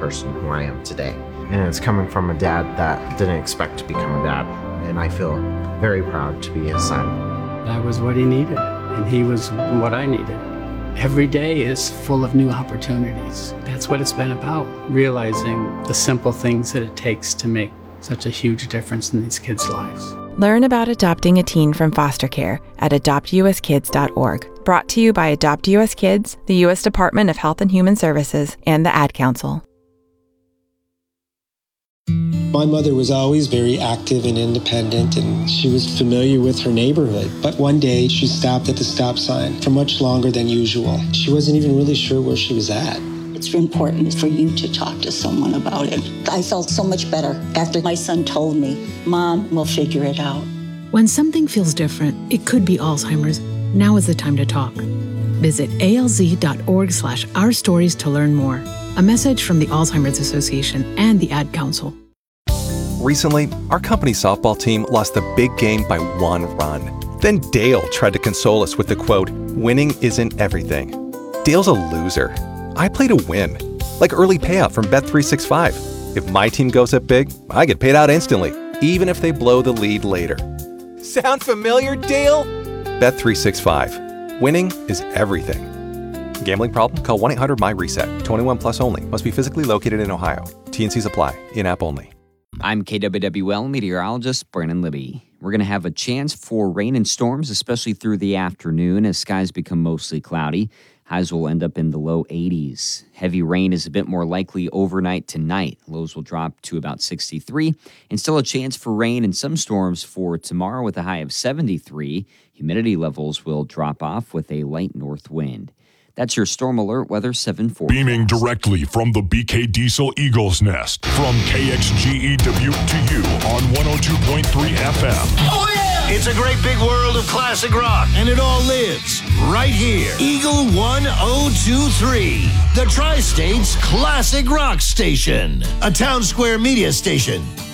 person who I am today. And it's coming from a dad that didn't expect to become a dad. And I feel very proud to be his son. I was what he needed, and he was what I needed. Every day is full of new opportunities. That's what it's been about, realizing the simple things that it takes to make such a huge difference in these kids' lives. Learn about adopting a teen from foster care at adoptuskids.org. Brought to you by Adopt US Kids, the U.S. Department of Health and Human Services, and the Ad Council. My mother was always very active and independent, and she was familiar with her neighborhood. But one day, she stopped at the stop sign for much longer than usual. She wasn't even really sure where she was at. It's important for you to talk to someone about it. I felt so much better after my son told me, Mom, we'll figure it out. When something feels different, it could be Alzheimer's. Now is the time to talk. Visit alz.org/ourstories to learn more. A message from the Alzheimer's Association and the Ad Council. Recently, our company softball team lost the big game by 1 run. Then Dale tried to console us with the quote, "Winning isn't everything." Dale's a loser. I play to win, like early payout from Bet365. If my team goes up big, I get paid out instantly, even if they blow the lead later. Sound familiar, Dale? Bet365. Winning is everything. Gambling problem? Call 1-800-MY-RESET. 21 plus only. Must be physically located in Ohio. T&Cs apply. In-app only. I'm KWWL meteorologist Brandon Libby. We're going to have a chance for rain and storms, especially through the afternoon as skies become mostly cloudy. Highs will end up in the low 80s. Heavy rain is a bit more likely overnight tonight. Lows will drop to about 63. And still a chance for rain and some storms for tomorrow with a high of 73. Humidity levels will drop off with a light north wind. That's your Storm Alert Weather 740. Beaming directly from the BK Diesel Eagles Nest from KXGE Dubuque to you on 102.3 FM. Oh, yeah! It's a great big world of classic rock, and it all lives right here. Eagle 1023, the Tri-State's classic rock station, a Town Square media station.